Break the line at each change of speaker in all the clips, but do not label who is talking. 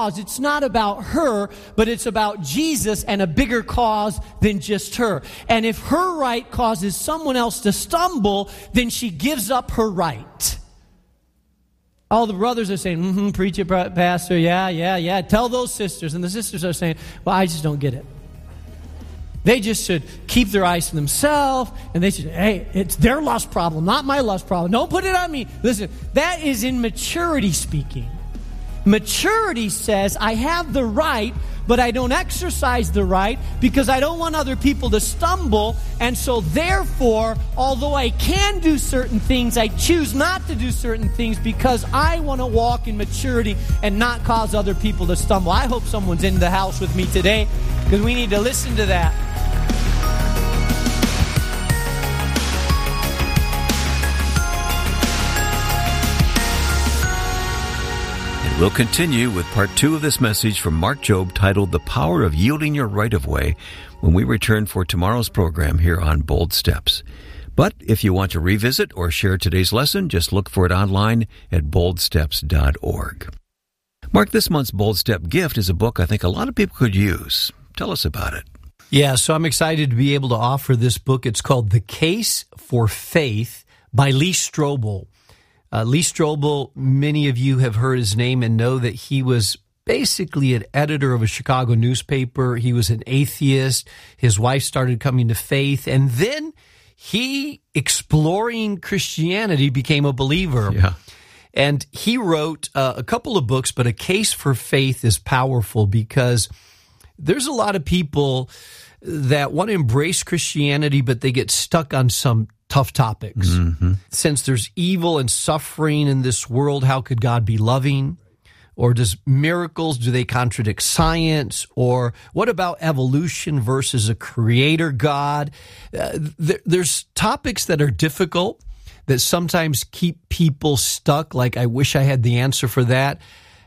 cause. It's not about her, but it's about Jesus and a bigger cause than just her. And if her right causes someone else to stumble, then she gives up her right. All the brothers are saying, preach it, pastor, yeah. Tell those sisters. And the sisters are saying, well, I just don't get it. They just should keep their eyes to themselves, and they should, hey, it's their lust problem, not my lust problem. Don't put it on me. Listen, that is immaturity speaking. Maturity says, I have the right, but I don't exercise the right because I don't want other people to stumble. And so therefore, although I can do certain things, I choose not to do certain things because I want to walk in maturity and not cause other people to stumble. I hope someone's in the house with me today because we need to listen to that.
We'll continue with part 2 of this message from Mark Jobe titled The Power of Yielding Your Right of Way when we return for tomorrow's program here on Bold Steps. But if you want to revisit or share today's lesson, just look for it online at boldsteps.org. Mark, this month's Bold Step gift is a book I think a lot of people could use. Tell us about it.
Yeah, so I'm excited to be able to offer this book. It's called The Case for Faith by Lee Strobel. Lee Strobel, many of you have heard his name and know that he was basically an editor of a Chicago newspaper. He was an atheist. His wife started coming to faith, and then he, exploring Christianity, became a believer.
Yeah.
And he wrote a couple of books, but A Case for Faith is powerful because there's a lot of people that want to embrace Christianity, but they get stuck on some tough topics.
Mm-hmm.
Since there's evil and suffering in this world, how could God be loving? Or does miracles, do they contradict science? Or what about evolution versus a creator God? There's topics that are difficult that sometimes keep people stuck, like I wish I had the answer for that.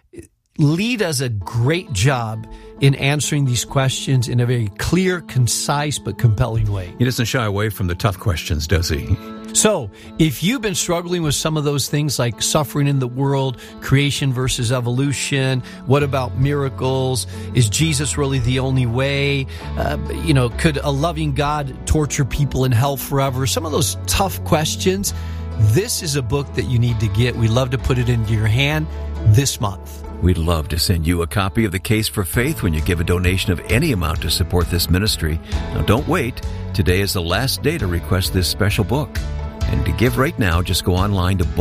Lee does a great job in answering these questions in a very clear, concise, but compelling way.
He doesn't shy away from the tough questions, does he?
So, if you've been struggling with some of those things like suffering in the world, creation versus evolution, what about miracles? Is Jesus really the only way? Could a loving God torture people in hell forever? Some of those tough questions. This is a book that you need to get. We'd love to put it into your hand this month.
We'd love to send you a copy of The Case for Faith when you give a donation of any amount to support this ministry. Now, don't wait. Today is the last day to request this special book. And to give right now, just go online to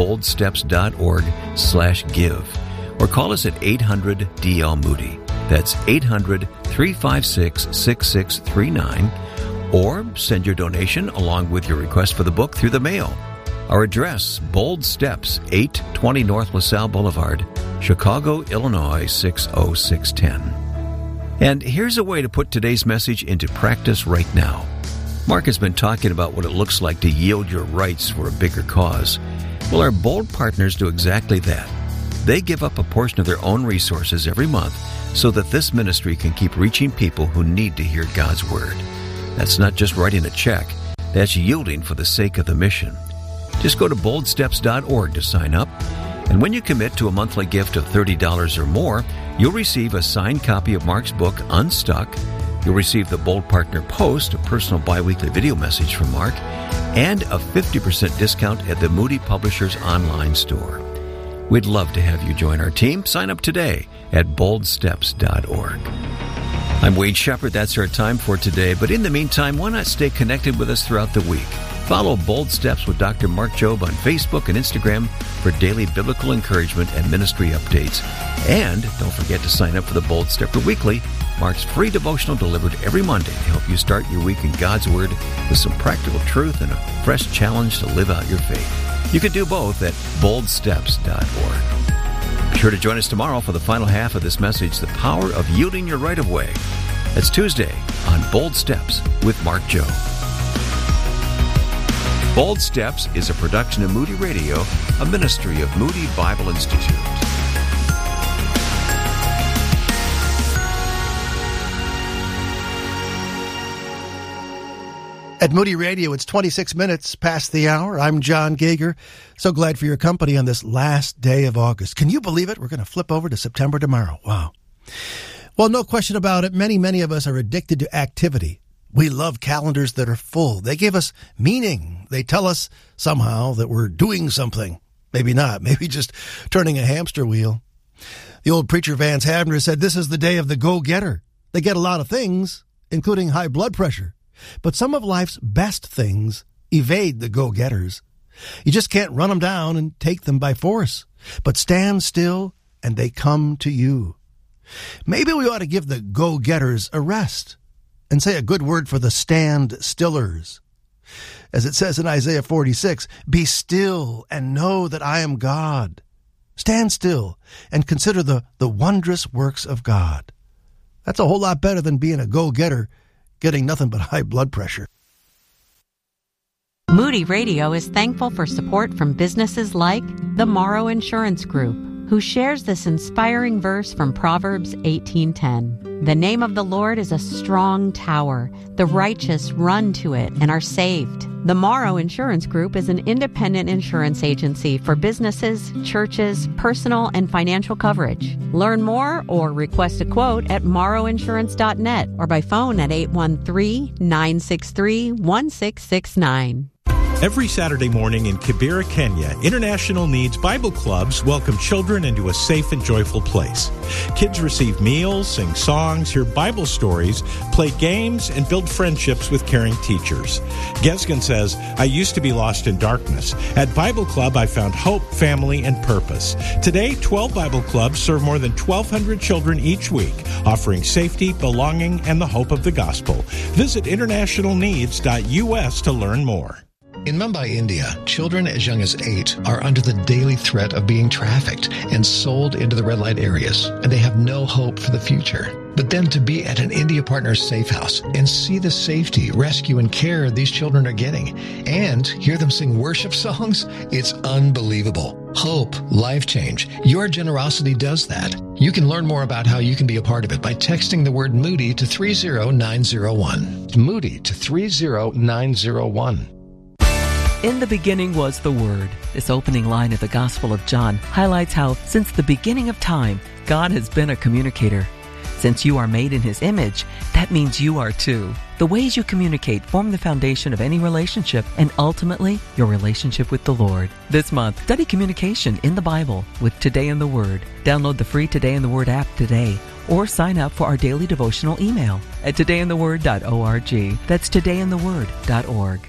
boldsteps.org/give or call us at 800-DL-MOODY. That's 800-356-6639. Or send your donation along with your request for the book through the mail. Our address, Bold Steps, 820 North LaSalle Boulevard, Chicago, Illinois, 60610. And here's a way to put today's message into practice right now. Mark has been talking about what it looks like to yield your rights for a bigger cause. Well, our Bold partners do exactly that. They give up a portion of their own resources every month so that this ministry can keep reaching people who need to hear God's Word. That's not just writing a check. That's yielding for the sake of the mission. Just go to boldsteps.org to sign up. And when you commit to a monthly gift of $30 or more, you'll receive a signed copy of Mark's book, Unstuck. You'll receive the Bold Partner Post, a personal biweekly video message from Mark, and a 50% discount at the Moody Publishers online store. We'd love to have you join our team. Sign up today at boldsteps.org. I'm Wade Shepard. That's our time for today. But in the meantime, why not stay connected with us throughout the week? Follow Bold Steps with Dr. Mark Jobe on Facebook and Instagram for daily biblical encouragement and ministry updates. And don't forget to sign up for the Bold Stepper Weekly, Mark's free devotional delivered every Monday to help you start your week in God's Word with some practical truth and a fresh challenge to live out your faith. You can do both at boldsteps.org. Be sure to join us tomorrow for the final half of this message, The Power of Yielding Your Right of Way. That's Tuesday on Bold Steps with Mark Jobe. Bold Steps is a production of Moody Radio, a ministry of Moody Bible Institute.
At Moody Radio, it's 26 minutes past the hour. I'm John Gager. So glad for your company on this last day of August. Can you believe it? We're going to flip over to September tomorrow. Wow. Well, no question about it. Many of us are addicted to activity. We love calendars that are full. They give us meaning. They tell us somehow that we're doing something. Maybe not. Maybe just turning a hamster wheel. The old preacher Vance Havner said this is the day of the go-getter. They get a lot of things, including high blood pressure. But some of life's best things evade the go-getters. You just can't run them down and take them by force. But stand still and they come to you. Maybe we ought to give the go-getters a rest and say a good word for the stand-stillers. As it says in Isaiah 46, be still and know that I am God. Stand still and consider the wondrous works of God. That's a whole lot better than being a go-getter, getting nothing but high blood pressure.
Moody Radio is thankful for support from businesses like the Morrow Insurance Group, who shares this inspiring verse from Proverbs 18:10. The name of the Lord is a strong tower. The righteous run to it and are saved. The Morrow Insurance Group is an independent insurance agency for businesses, churches, personal, and financial coverage. Learn more or request a quote at morrowinsurance.net or by phone at 813-963-1669.
Every Saturday morning in Kibera, Kenya, International Needs Bible Clubs welcome children into a safe and joyful place. Kids receive meals, sing songs, hear Bible stories, play games, and build friendships with caring teachers. Gesgen says, I used to be lost in darkness. At Bible Club, I found hope, family, and purpose. Today, 12 Bible Clubs serve more than 1,200 children each week, offering safety, belonging, and the hope of the gospel. Visit internationalneeds.us to learn more.
In Mumbai, India, children as young as 8 are under the daily threat of being trafficked and sold into the red light areas, and they have no hope for the future. But then to be at an India Partners safe house and see the safety, rescue, and care these children are getting, and hear them sing worship songs, it's unbelievable. Hope, life change. Your generosity does that. You can learn more about how you can be a part of it by texting the word Moody to 30901. Moody to 30901.
In the beginning was the Word. This opening line of the Gospel of John highlights how, since the beginning of time, God has been a communicator. Since you are made in His image, that means you are too. The ways you communicate form the foundation of any relationship and ultimately your relationship with the Lord. This month, study communication in the Bible with Today in the Word. Download the free Today in the Word app today or sign up for our daily devotional email at todayintheword.org. That's todayintheword.org.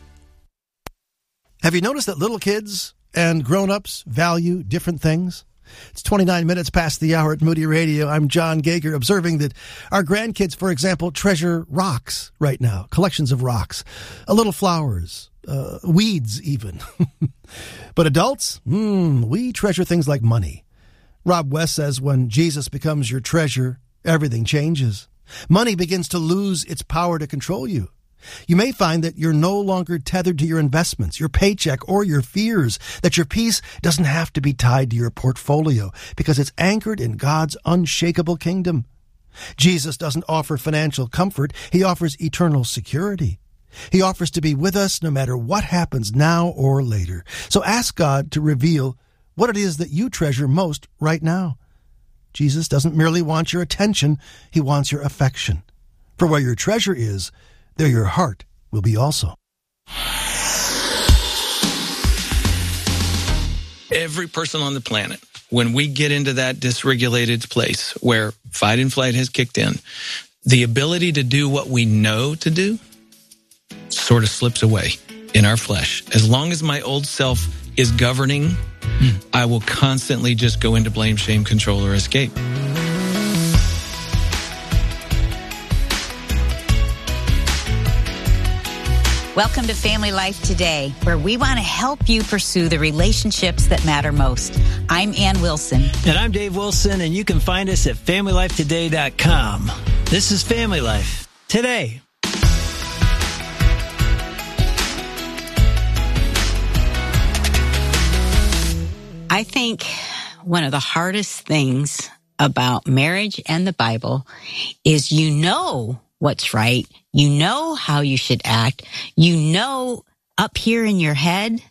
Have you noticed that little kids and grown-ups value different things? It's 29 minutes past the hour at Moody Radio. I'm John Gager, observing that our grandkids, for example, treasure rocks right now, collections of rocks, little flowers, weeds even. But adults, we treasure things like money. Rob West says when Jesus becomes your treasure, everything changes. Money begins to lose its power to control you. You may find that you're no longer tethered to your investments, your paycheck, or your fears, that your peace doesn't have to be tied to your portfolio because it's anchored in God's unshakable kingdom. Jesus doesn't offer financial comfort. He offers eternal security. He offers to be with us no matter what happens now or later. So ask God to reveal what it is that you treasure most right now. Jesus doesn't merely want your attention. He wants your affection. For where your treasure is, there your heart will be also.
Every person on the planet, when we get into that dysregulated place where fight and flight has kicked in, the ability to do what we know to do sort of slips away in our flesh. As long as my old self is governing, I will constantly just go into blame, shame, control, or escape.
Welcome to Family Life Today, where we want to help you pursue the relationships that matter most. I'm Ann Wilson.
And I'm Dave Wilson, and you can find us at FamilyLifeToday.com. This is Family Life Today.
I think one of the hardest things about marriage and the Bible is you know what's right. You know how you should act. You know up here in your head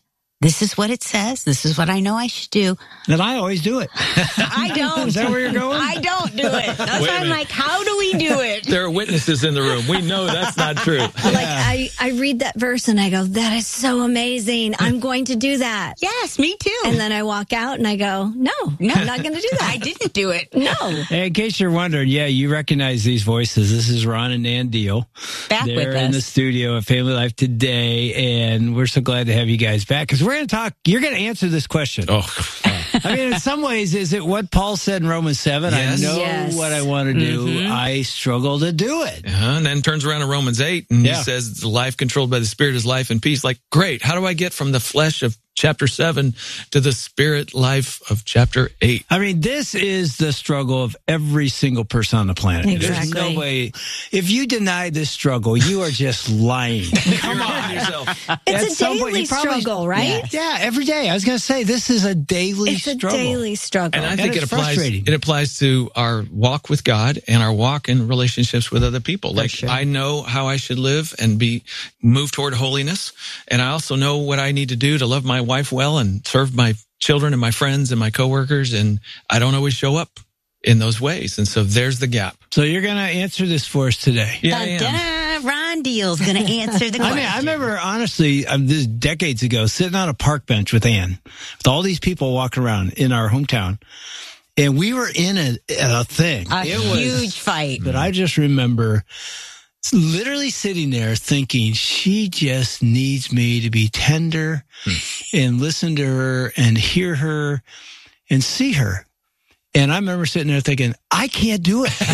this is what it says. This is what I know I should do.
And I always do it.
I don't.
Is that where you're going?
I don't do it. That's why I'm like, how do we do it?
There are witnesses in the room. We know that's not true.
Like, I read that verse and I go, that is so amazing. I'm going to do that.
Yes, me too.
And then I walk out and I go, no, I'm not going to do that.
I didn't do it.
No.
Hey, in case you're wondering, yeah, you recognize these voices. This is Ron and Nan Deal.
Back
They're
with us.
in the studio at Family Life today, and we're so glad to have you guys back because we're going to talk. You're going to answer this question.
Oh,
I mean, in some ways, is it what Paul said in Romans 7?
Yes.
I know
Yes.
what I want to do. I struggle to do it.
and then turns around to Romans 8 and he says, the life controlled by the Spirit is life and peace. Like, great. How do I get from the flesh of chapter 7 to the spirit life of chapter 8?
I mean, this is the struggle of every single person on the planet. There's no
Exactly.
way. If you deny this struggle, you are just lying.
Come on yourself.
It's
At
a
some point,
daily
you probably-
struggle, right?
Yeah, every day. I was going to say, this is a daily
It's a
struggle.
daily struggle.
And I think
it's frustrating.
it applies to our walk with God and our walk in relationships with other people. Like,
sure.
I know how I should live and move toward holiness. And I also know what I need to do to love my wife well and serve my children and my friends and my coworkers. And I don't always show up in those ways. And so there's the gap.
So you're going to answer this for us today.
Yeah, I am.
Ron Deal's going to answer the question.
I mean, I remember, honestly, this is decades ago, sitting on a park bench with Ann, with all these people walking around in our hometown. And we were in a thing.
A huge fight.
But I just remember literally sitting there thinking, she just needs me to be tender and listen to her and hear her and see her. And I remember sitting there thinking, I can't do it.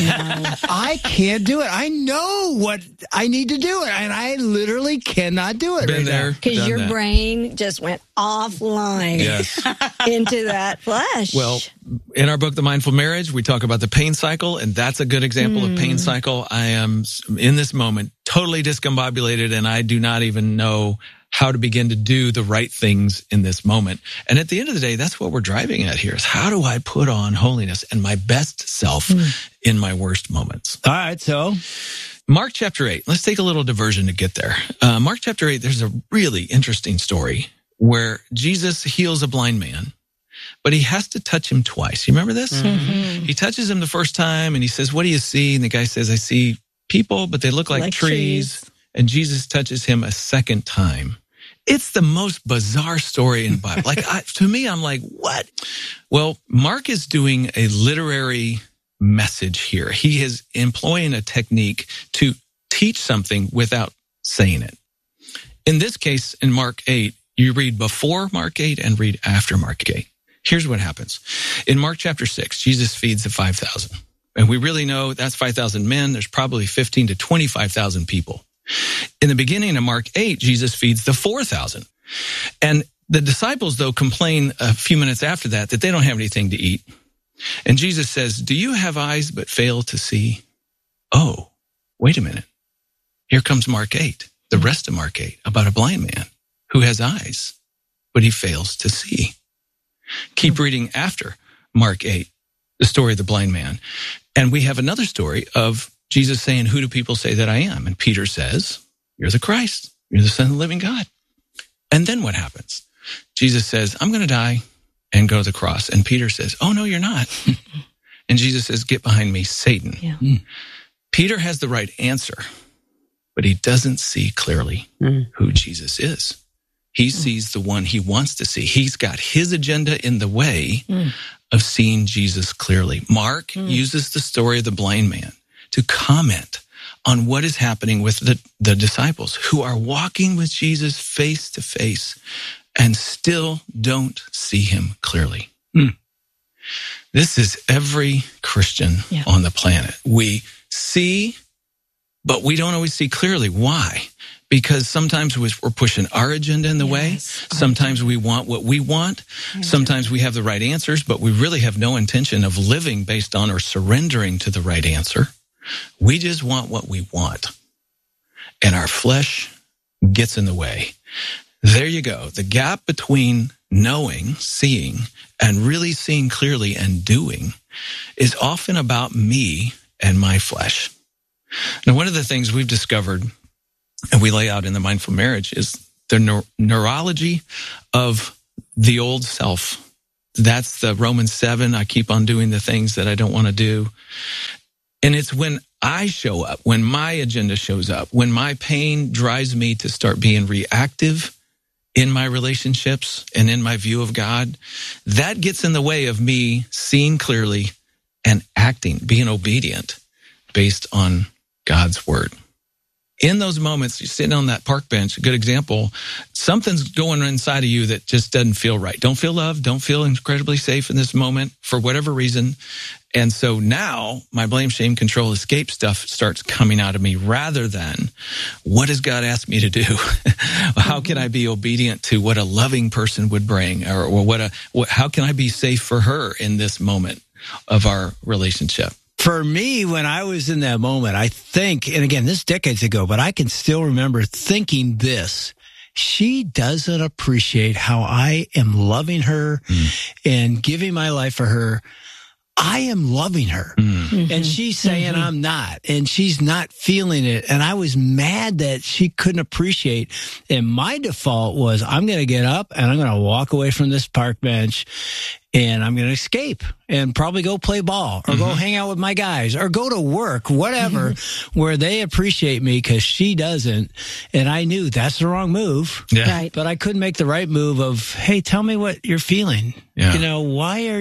I can't do it. I know what I need to do it. And I literally cannot do it
Been
right
there.
now.
Because
done
your
that.
brain just went offline
Yes.
into that flesh.
Well, in our book, The Mindful Marriage, we talk about the pain cycle, and that's a good example of pain cycle. I am, in this moment, totally discombobulated, and I do not even know how to begin to do the right things in this moment. And at the end of the day, that's what we're driving at here is how do I put on holiness and my best self in my worst moments?
All right, so
Mark chapter 8. Let's take a little diversion to get there. Mark chapter 8, there's a really interesting story where Jesus heals a blind man, but he has to touch him twice. You remember this? He touches him the first time and he says, what do you see? And the guy says, I see people, but they look like trees. And Jesus touches him a second time. It's the most bizarre story in the Bible. To me, I'm like, what? Well, Mark is doing a literary message here. He is employing a technique to teach something without saying it. In this case, in Mark 8, you read before Mark 8 and read after Mark 8. Here's what happens. In Mark chapter 6, Jesus feeds the 5,000. And we really know that's 5,000 men. There's probably 15 to 25,000 people. In the beginning of Mark 8, Jesus feeds the 4,000. And the disciples, though, complain a few minutes after that they don't have anything to eat. And Jesus says, do you have eyes but fail to see? Oh, wait a minute. Here comes Mark 8, the rest of Mark 8, about a blind man who has eyes, but he fails to see. Keep reading after Mark 8, the story of the blind man. And we have another story of Jesus saying, who do people say that I am? And Peter says, you're the Christ. You're the Son of the living God. And then what happens? Jesus says, I'm going to die and go to the cross. And Peter says, oh, no, you're not. And Jesus says, get behind me, Satan.
Yeah.
Peter has the right answer, but he doesn't see clearly who Jesus is. He sees the one he wants to see. He's got his agenda in the way of seeing Jesus clearly. Mark uses the story of the blind man to comment on what is happening with the disciples who are walking with Jesus face to face and still don't see him clearly. This is every Christian on the planet. We see, but we don't always see clearly. Why? Because sometimes we're pushing our agenda in the way. Sometimes we want what we want. Sometimes we have the right answers, but we really have no intention of living based on or surrendering to the right answer. We just want what we want. And our flesh gets in the way. There you go. The gap between knowing, seeing, and really seeing clearly and doing is often about me and my flesh. Now, one of the things we've discovered and we lay out in the Mindful Marriage is the neurology of the old self. That's the Romans 7. I keep on doing the things that I don't want to do. And it's when I show up, when my agenda shows up, when my pain drives me to start being reactive in my relationships and in my view of God, that gets in the way of me seeing clearly and acting, being obedient based on God's word. In those moments, you're sitting on that park bench, a good example, something's going inside of you that just doesn't feel right. Don't feel loved, don't feel incredibly safe in this moment for whatever reason. And so now my blame, shame, control, escape stuff starts coming out of me rather than what has God asked me to do? How can I be obedient to what a loving person would bring? Or how can I be safe for her in this moment of our relationship?
For me, when I was in that moment, I think, and again, this is decades ago, but I can still remember thinking this. She doesn't appreciate how I am loving her and giving my life for her. I am loving her. Mm-hmm. And she's saying I'm not. And she's not feeling it. And I was mad that she couldn't appreciate. And my default was, I'm going to get up and I'm going to walk away from this park bench and I'm going to escape and probably go play ball or go hang out with my guys or go to work, whatever, where they appreciate me because she doesn't. And I knew that's the wrong move.
Yeah.
Right.
But I couldn't make the right move of, hey, tell me what you're feeling.
Yeah.
You know,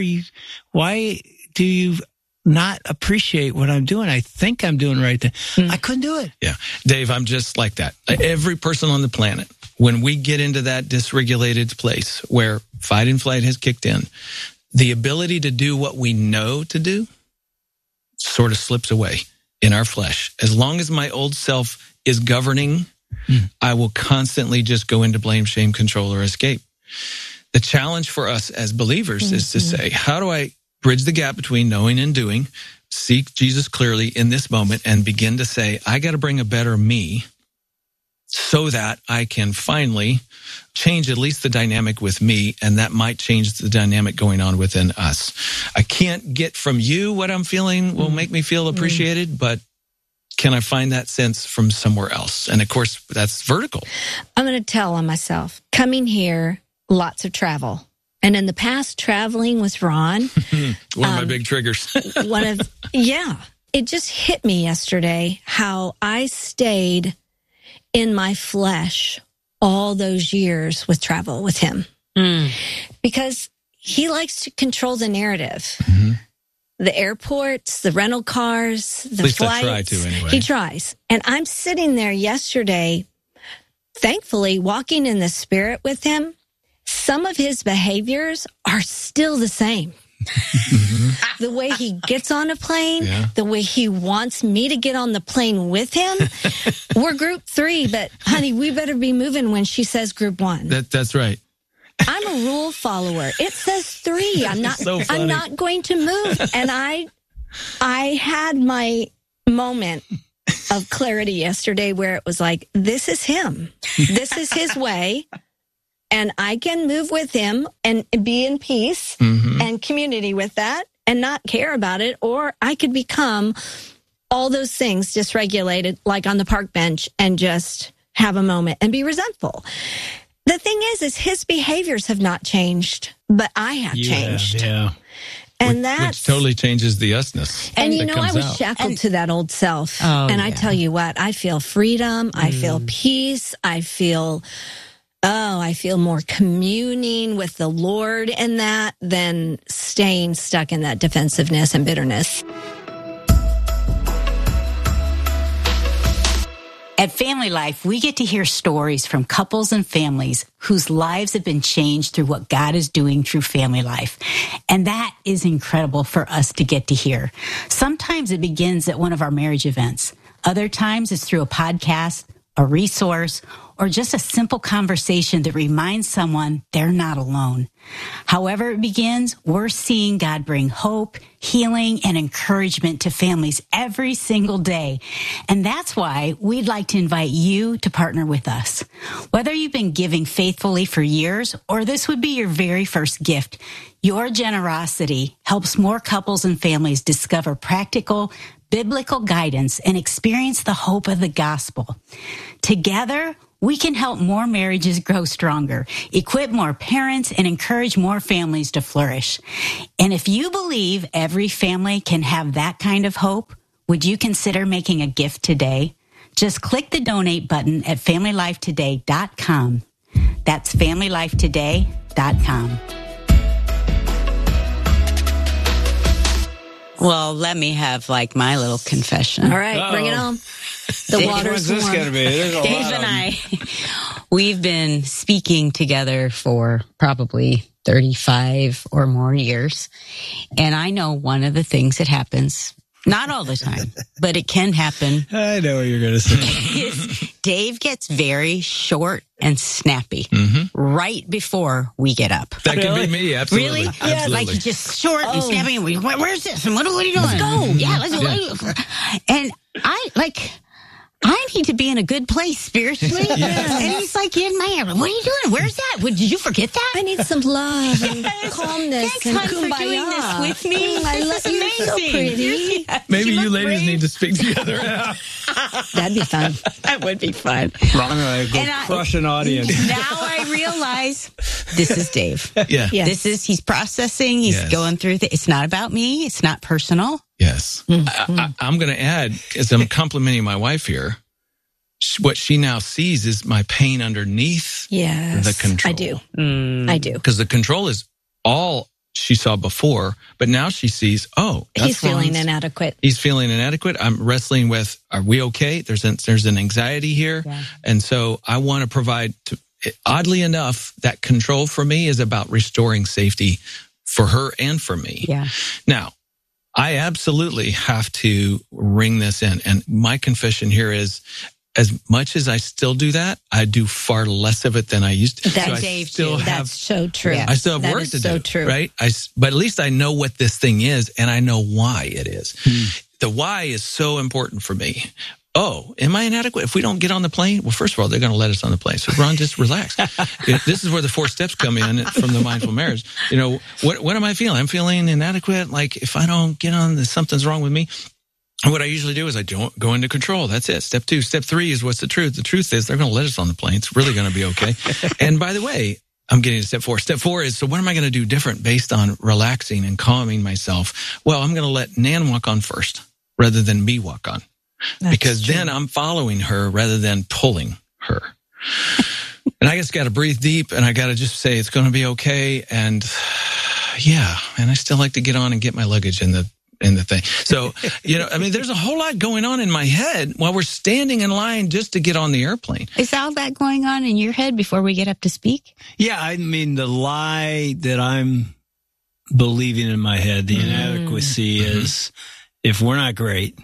why do you not appreciate what I'm doing? I think I'm doing right thing. I couldn't do it.
Yeah. Dave, I'm just like that. Every person on the planet, when we get into that dysregulated place where fight and flight has kicked in, the ability to do what we know to do sort of slips away in our flesh. As long as my old self is governing, I will constantly just go into blame, shame, control, or escape. The challenge for us as believers is to say, how do I bridge the gap between knowing and doing, seek Jesus clearly in this moment, and begin to say, I got to bring a better me so that I can finally change at least the dynamic with me, and that might change the dynamic going on within us. I can't get from you what I'm feeling will make me feel appreciated, but can I find that sense from somewhere else? And of course, that's vertical.
I'm going to tell on myself. Coming here, lots of travel. And in the past, traveling with Ron.
One of my big triggers.
It just hit me yesterday how I stayed in my flesh all those years with travel with him. Because he likes to control the narrative. The airports, the rental cars, the flights.
I try to anyway.
He tries. And I'm sitting there yesterday, thankfully, walking in the Spirit with him. Some of his behaviors are still the same. The way he gets on a plane, the way he wants me to get on the plane with him. We're group 3, but honey, we better be moving when she says group 1.
That's right.
I'm a rule follower. It says 3. I'm not going to move. And I had my moment of clarity yesterday where it was like, this is him. This is his way. And I can move with him and be in peace and community with that and not care about it. Or I could become all those things dysregulated, like on the park bench, and just have a moment and be resentful. The thing is his behaviors have not changed, but I have changed.
Yeah.
And
which totally changes the usness.
And you know, I was shackled to that old self. And I tell you what, I feel freedom. I feel peace. I feel more communing with the Lord in that than staying stuck in that defensiveness and bitterness.
At Family Life, we get to hear stories from couples and families whose lives have been changed through what God is doing through Family Life. And that is incredible for us to get to hear. Sometimes it begins at one of our marriage events. Other times it's through a podcast, a resource, or just a simple conversation that reminds someone they're not alone. However it begins, we're seeing God bring hope, healing, and encouragement to families every single day. And that's why we'd like to invite you to partner with us. Whether you've been giving faithfully for years or this would be your very first gift, your generosity helps more couples and families discover practical, biblical guidance and experience the hope of the gospel. Together, we can help more marriages grow stronger, equip more parents, and encourage more families to flourish. And if you believe every family can have that kind of hope, would you consider making a gift today? Just click the donate button at FamilyLifeToday.com. That's FamilyLifeToday.com. Well, let me have my little confession.
All right, bring it on. The water's warm.
Dave
and I, we've been speaking together for probably 35 or more years. And I know one of the things that happens, not all the time, but it can happen.
I know what you're going to say.
Is Dave gets very short and snappy right before we get up.
That can be me, absolutely.
Really?
Absolutely.
Like he's just short and snappy. And where's this? And what are you doing? Let's go. Yeah, let's go. And I need to be in a good place spiritually.
Yes.
And he's like, yeah, man, what are you doing? Where's that? Did you forget that?
I need some love and calmness.
Thanks,
and
hon,
kumbaya.
for doing this with me.
I love you.
Amazing.
So pretty.
Maybe you ladies need to speak together now.
That'd be fun.
That would be fun.
I'm going to go crush an audience.
Now I realize this is Dave.
Yeah.
Yes.
He's processing. He's going through it's not about me. It's not personal.
Yes. I'm going to add, as I'm complimenting my wife here, what she now sees is my pain underneath the control.
I do. I do.
Because the control is all she saw before, but now she sees,
he's feeling inadequate.
He's feeling inadequate. I'm wrestling with, are we okay? There's an anxiety here. Yeah. And so I want to provide, oddly enough, that control for me is about restoring safety for her and for me.
Yeah.
Now, I absolutely have to ring this in. And my confession here is, as much as I still do that, I do far less of it than I used to.
That's Dave too. That's so true.
I still have work to do.
So true.
Right? But at least I know what this thing is, and I know why it is. The why is so important for me. Oh, am I inadequate? If we don't get on the plane, well, first of all, they're going to let us on the plane. So, Ron, just relax. This is where the 4 steps come in from the mindful marriage. What am I feeling? I'm feeling inadequate. Like if I don't get on, something's wrong with me. And what I usually do is I don't go into control. That's it. Step 2. Step 3 is what's the truth. The truth is they're going to let us on the plane. It's really going to be okay. And by the way, I'm getting to step 4. Step 4 is, so what am I going to do different based on relaxing and calming myself? Well, I'm going to let Nan walk on first rather than me walk on. Because then I'm following her rather than pulling her. And I just got to breathe deep and I got to just say it's going to be okay. And and I still like to get on and get my luggage in the thing. So, there's a whole lot going on in my head while we're standing in line just to get on the airplane.
Is all that going on in your head before we get up to speak?
Yeah, I mean, the lie that I'm believing in my head, the inadequacy is, if we're not great,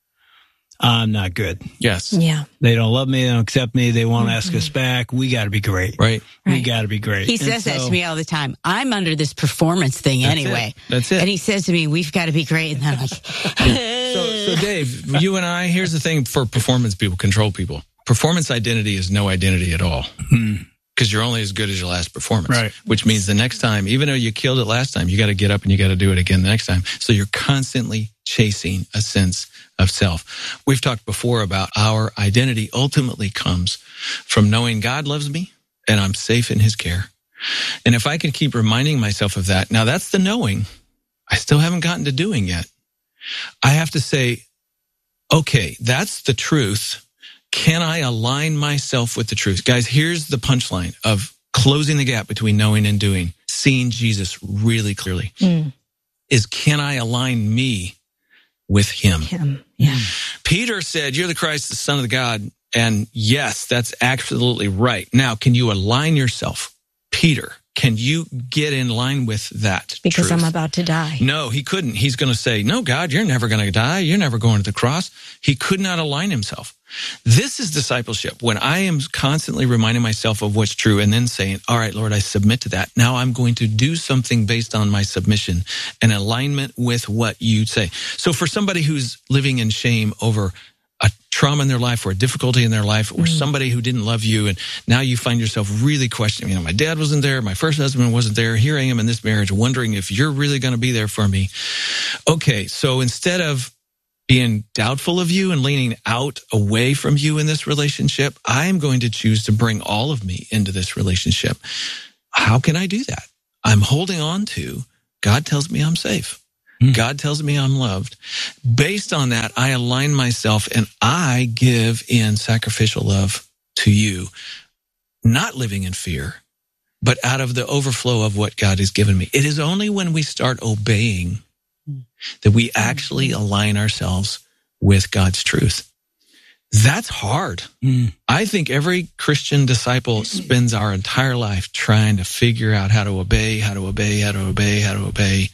I'm not good.
Yes.
Yeah.
They don't love me. They don't accept me. They won't ask us back. We got to be great.
Right.
We got to be great.
He says that to me all the time. I'm under this performance thing anyway.
That's it.
And he says to me, we've got to be great. And I'm like,
So Dave, you and I, here's the thing for performance people, control people. Performance identity is no identity at all. Because you're only as good as your last performance.
Right.
Which means the next time, even though you killed it last time, you got to get up and you got to do it again the next time. So you're constantly chasing a sense of self. We've talked before about our identity ultimately comes from knowing God loves me and I'm safe in his care. And if I can keep reminding myself of that, now that's the knowing. I still haven't gotten to doing yet. I have to say, okay, that's the truth. Can I align myself with the truth? Guys, here's the punchline of closing the gap between knowing and doing, seeing Jesus really clearly, is can I align me with him?
Yeah.
Peter said, you're the Christ, the Son of God. And yes, that's absolutely right. Now, can you align yourself? Peter, can you get in line with that
Because
truth?
I'm about to die.
No, he couldn't. He's going to say, no, God, you're never going to die. You're never going to the cross. He could not align himself. This is discipleship. When I am constantly reminding myself of what's true and then saying, all right, Lord, I submit to that. Now I'm going to do something based on my submission and alignment with what you say. So for somebody who's living in shame over a trauma in their life or a difficulty in their life or somebody who didn't love you, and now you find yourself really questioning, my dad wasn't there, my first husband wasn't there, here I am in this marriage wondering if you're really going to be there for me. Okay, so instead of being doubtful of you and leaning out away from you in this relationship. I'm going to choose to bring all of me into this relationship. How can I do that? I'm holding on to God tells me I'm safe. God tells me I'm loved. Based on that, I align myself and I give in sacrificial love to you, not living in fear, but out of the overflow of what God has given me. It is only when we start obeying that we actually align ourselves with God's truth. That's hard. I think every Christian disciple spends our entire life trying to figure out how to obey, how to obey, how to obey, how to obey.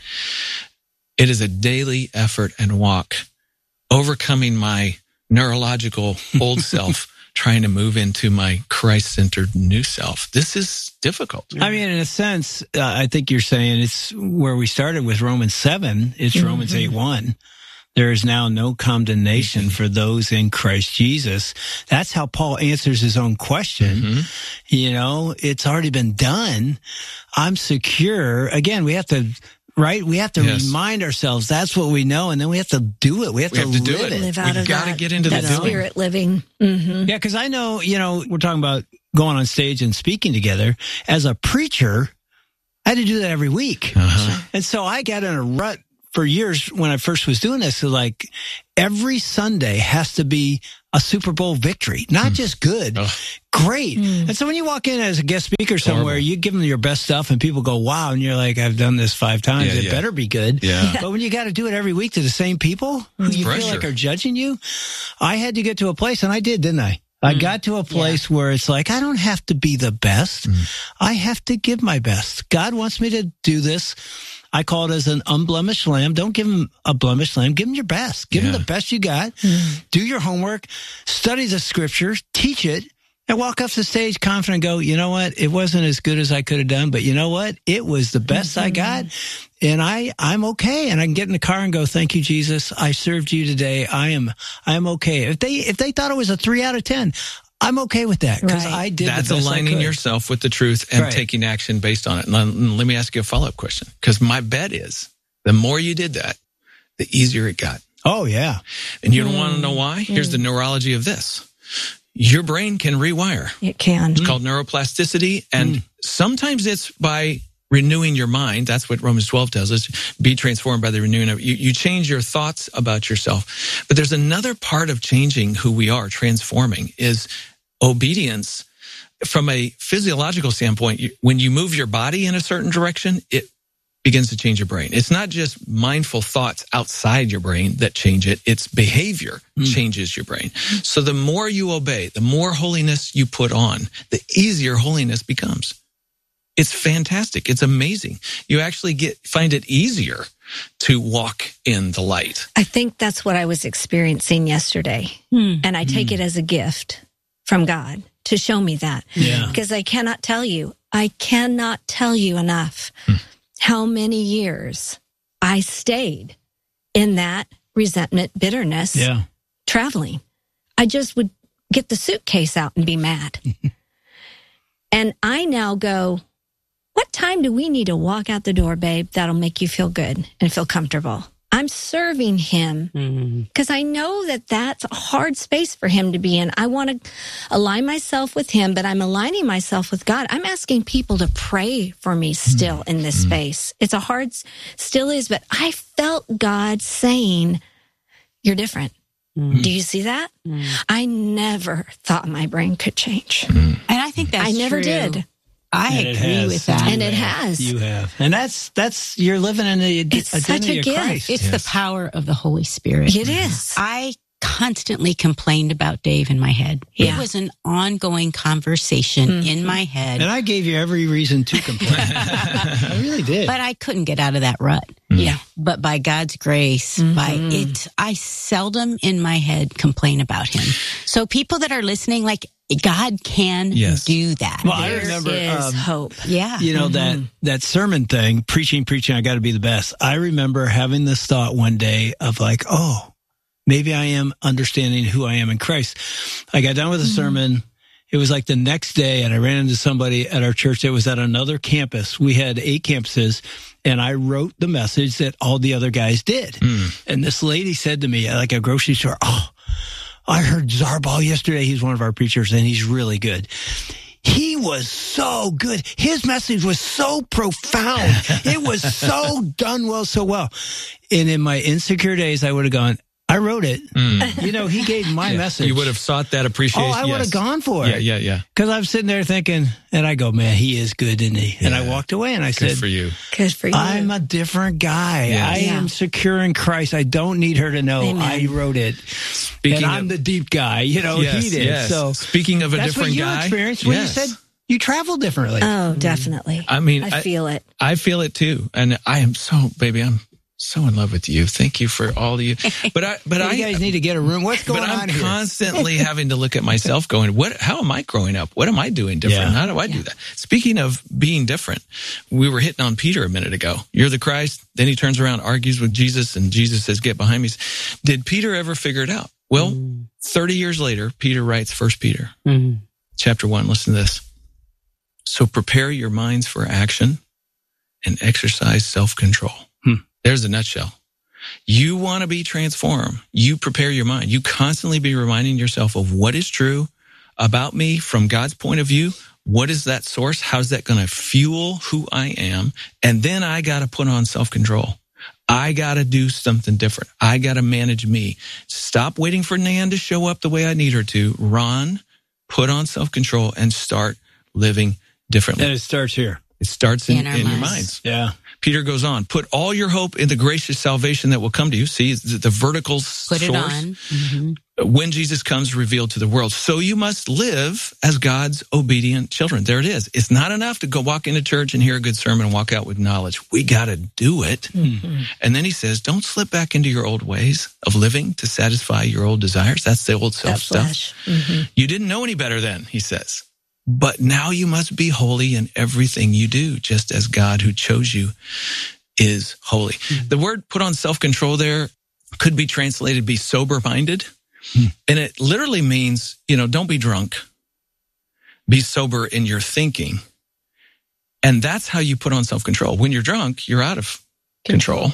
It is a daily effort and walk, overcoming my neurological old self, trying to move into my Christ-centered new self. This is difficult.
I mean, in a sense, I think you're saying it's where we started with Romans 7. It's Romans 8:1. There is now no condemnation for those in Christ Jesus. That's how Paul answers his own question. You know, it's already been done. I'm secure. Again, we have to... Right? We have to remind ourselves that's what we know, and then we have to do it. We have to live it.
Live out
We've got to get into the doing.
Spirit living.
Yeah, because I know, you know, we're talking about going on stage and speaking together. As a preacher, I had to do that every week. And so I got in a rut for years when I first was doing this. So like every Sunday has to be a Super Bowl victory, not just good, great. And so when you walk in as a guest speaker somewhere, you give them your best stuff and people go, wow. And you're like, I've done this 5 times. It better be good. But when you got to do it every week to the same people who you feel like are judging you, I had to get to a place, and I did, didn't I? I got to a place where it's like, I don't have to be the best. I have to give my best. God wants me to do this. I call it as an unblemished lamb. Don't give him a blemished lamb. Give him your best. Give him the best you got. Do your homework. Study the scriptures. Teach it. And walk off the stage confident and go, you know what? It wasn't as good as I could have done, but you know what? It was the best I got. And I'm okay. And I can get in the car and go, thank you, Jesus. I served you today. I am okay. If they thought it was a 3 out of 10, I'm okay with that because I did
That's
the best
aligning yourself with the truth and taking action based on it. Now, let me ask you a follow-up question, because my bet is the more you did that, the easier it got.
Oh, yeah.
And you don't want to know why? Here's the neurology of this. Your brain can rewire.
It can.
It's called neuroplasticity, and sometimes it's by renewing your mind. That's what Romans 12 tells us. Be transformed by the renewing of you change your thoughts about yourself. But there's another part of changing who we are, transforming, is obedience. From a physiological standpoint, when you move your body in a certain direction, it begins to change your brain. It's not just mindful thoughts outside your brain that change it. It's behavior changes your brain. So the more you obey, the more holiness you put on, the easier holiness becomes. It's fantastic. It's amazing. You actually find it easier to walk in the light.
I think that's what I was experiencing yesterday. And I take it as a gift from God to show me that. Because I cannot tell you enough how many years I stayed in that resentment, bitterness, traveling. I just would get the suitcase out and be mad. And I now go, what time do we need to walk out the door, babe? That'll make you feel good and feel comfortable. I'm serving him because I know that that's a hard space for him to be in. I want to align myself with him, but I'm aligning myself with God. I'm asking people to pray for me still in this space. It's a hard, still is, but I felt God saying, you're different. Do you see that? I never thought my brain could change.
And I think that's
I never
true.
did.
I agree with that.
And it has.
You have. And that's you're living in the identity of Christ.
It's the power of the Holy Spirit.
It is.
I constantly complained about Dave in my head. It was an ongoing conversation in my head.
And I gave you every reason to complain. I really did.
But I couldn't get out of that rut. But by God's grace, I seldom in my head complain about him. So people that are listening, like, God can do that.
Well, I remember
hope.
You know, that sermon thing, preaching, I got to be the best. I remember having this thought one day of like, oh, maybe I am understanding who I am in Christ. I got done with the sermon it was like the next day, and I ran into somebody at our church that was at another campus. We had 8 campuses, and I wrote the message that all the other guys did. And this lady said to me, like a grocery store, "Oh, I heard Zarbal yesterday. He's one of our preachers, and he's really good. He was so good. His message was so profound. It was so done well, so well." And in my insecure days, I would have gone, I wrote it. You know, he gave my message.
You would have sought that appreciation.
Oh, I would have gone for it.
Yeah.
Because I'm sitting there thinking, and I go, man, he is good, isn't he? And I walked away and I said,
Good for you.
Good for you.
I'm a different guy. I am secure in Christ. I don't need her to know.
Amen.
I wrote it. And I'm the deep guy. You know, he did.
Yes.
So
speaking of a
that's
different
what you
guy.
experienced when you said you travel differently.
Oh, definitely.
I mean,
I feel it.
I feel it too. And I am I'm so in love with you. Thank you for all of you. But
you guys need to get a room. What's going on
I'm
here?
constantly having to look at myself going, how am I growing up? What am I doing different? How do I do that? Speaking of being different, we were hitting on Peter a minute ago. You're the Christ. Then he turns around, argues with Jesus, and Jesus says, "Get behind me." Did Peter ever figure it out? Well, 30 years later, Peter writes 1 Peter chapter 1. Listen to this. "So prepare your minds for action and exercise self-control." There's the nutshell. You want to be transformed. You prepare your mind. You constantly be reminding yourself of what is true about me from God's point of view. What is that source? How's that going to fuel who I am? And then I got to put on self-control. I got to do something different. I got to manage me. Stop waiting for Nan to show up the way I need her to. Run, put on self-control, and start living differently.
And it starts here.
It starts in your minds.
Yeah.
Peter goes on, put all your hope in the gracious salvation that will come to you. See, the vertical source.
Put it on.
When Jesus comes revealed to the world. So you must live as God's obedient children. There it is. It's not enough to go walk into church and hear a good sermon and walk out with knowledge. We got to do it. And then he says, don't slip back into your old ways of living to satisfy your old desires. That's the old self stuff. You didn't know any better then, he says. But now you must be holy in everything you do, just as God who chose you is holy. The word put on self-control there could be translated be sober-minded. And it literally means, don't be drunk. Be sober in your thinking. And that's how you put on self-control. When you're drunk, you're out of control.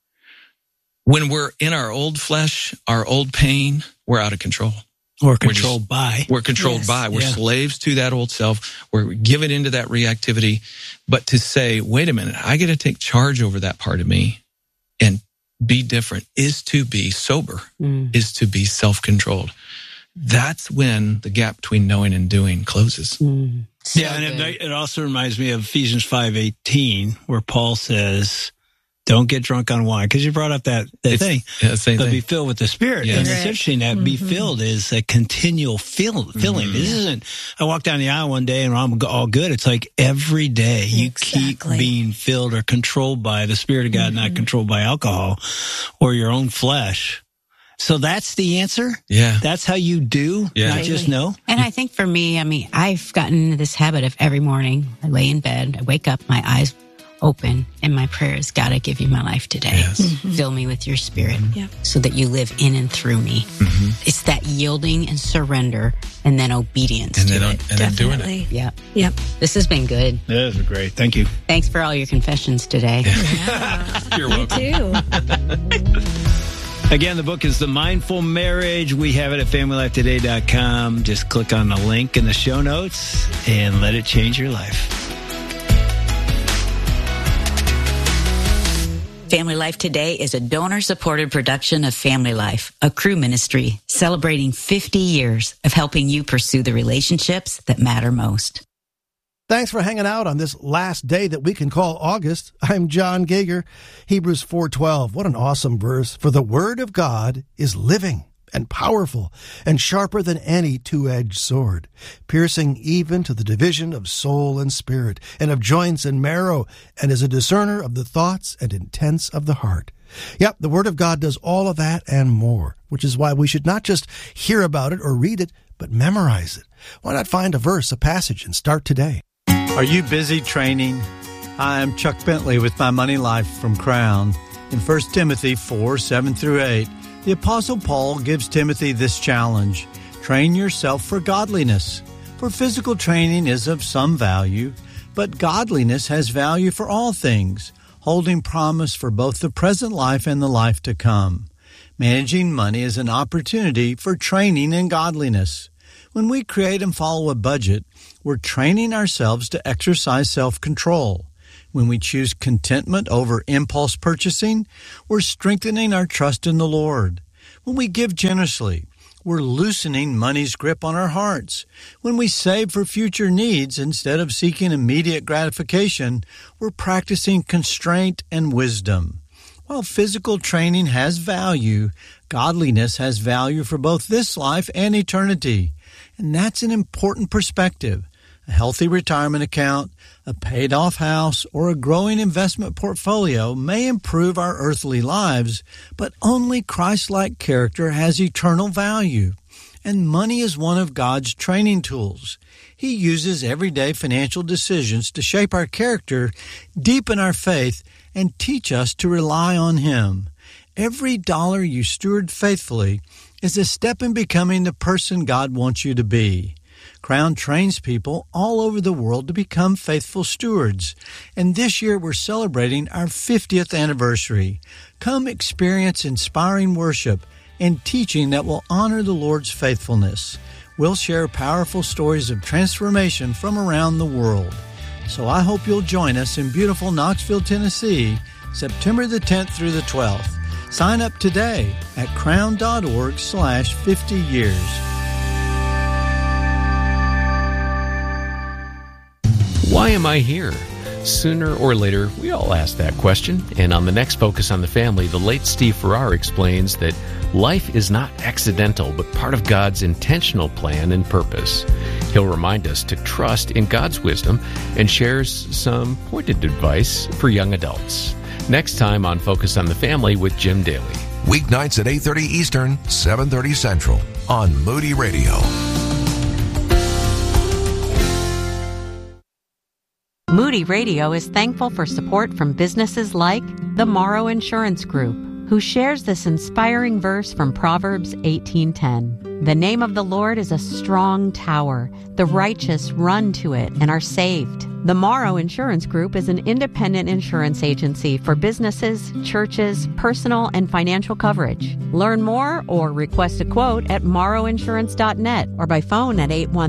When we're in our old flesh, our old pain, we're out of control.
Or controlled by.
We're controlled by. We're slaves to that old self. We're given into that reactivity. But to say, wait a minute, I got to take charge over that part of me and be different is to be sober, is to be self-controlled. That's when the gap between knowing and doing closes.
Yeah, and it also reminds me of Ephesians 5:18, where Paul says, don't get drunk on wine, because you brought up that thing.
Yeah, same
but
thing.
Be filled with the Spirit.
Yes.
And it's interesting that be filled is a continual filling. This isn't, I walk down the aisle one day and I'm all good. It's like every day you keep being filled or controlled by the Spirit of God, not controlled by alcohol or your own flesh. So that's the answer?
Yeah.
That's how you do, not just know?
And I think for me, I've gotten into this habit of every morning, I lay in bed, I wake up, my eyes open, and my prayer is, God, I give you my life today.
Yes.
Fill me with your Spirit so that you live in and through me. It's that yielding and surrender and then obedience to it.
And then doing it.
Yep. This has been good.
This is great. Thank you.
Thanks for all your confessions today.
You're welcome.
Me too.
Again, the book is The Mindful Marriage. We have it at FamilyLifeToday.com. Just click on the link in the show notes and let it change your life.
Family Life Today is a donor-supported production of Family Life, a crew ministry celebrating 50 years of helping you pursue the relationships that matter most.
Thanks for hanging out on this last day that we can call August. I'm John Gager. Hebrews 4:12. What an awesome verse. For the word of God is living and powerful and sharper than any two-edged sword, piercing even to the division of soul and spirit and of joints and marrow, and is a discerner of the thoughts and intents of the heart. Yep, the Word of God does all of that and more, which is why we should not just hear about it or read it, but memorize it. Why not find a verse, a passage, and start today?
Are you busy training? I'm Chuck Bentley with My Money Life from Crown. In 1 Timothy 4:7-8, the Apostle Paul gives Timothy this challenge: train yourself for godliness. For physical training is of some value, but godliness has value for all things, holding promise for both the present life and the life to come. Managing money is an opportunity for training in godliness. When we create and follow a budget, we're training ourselves to exercise self-control. When we choose contentment over impulse purchasing, we're strengthening our trust in the Lord. When we give generously, we're loosening money's grip on our hearts. When we save for future needs instead of seeking immediate gratification, we're practicing constraint and wisdom. While physical training has value, godliness has value for both this life and eternity. And that's an important perspective. A healthy retirement account, a paid-off house, or a growing investment portfolio may improve our earthly lives, but only Christ-like character has eternal value. And money is one of God's training tools. He uses everyday financial decisions to shape our character, deepen our faith, and teach us to rely on Him. Every dollar you steward faithfully is a step in becoming the person God wants you to be. Crown trains people all over the world to become faithful stewards. And this year we're celebrating our 50th anniversary. Come experience inspiring worship and teaching that will honor the Lord's faithfulness. We'll share powerful stories of transformation from around the world. So I hope you'll join us in beautiful Knoxville, Tennessee, September the 10th through the 12th. Sign up today at crown.org/50 years.
Why am I here? Sooner or later, we all ask that question. And on the next Focus on the Family, the late Steve Farrar explains that life is not accidental, but part of God's intentional plan and purpose. He'll remind us to trust in God's wisdom and shares some pointed advice for young adults. Next time on Focus on the Family with Jim Daly.
Weeknights at 8:30 Eastern, 7:30 Central on Moody Radio.
Moody Radio is thankful for support from businesses like the Morrow Insurance Group, who shares this inspiring verse from Proverbs 18:10. The name of the Lord is a strong tower. The righteous run to it and are saved. The Morrow Insurance Group is an independent insurance agency for businesses, churches, personal and financial coverage. Learn more or request a quote at morrowinsurance.net or by phone at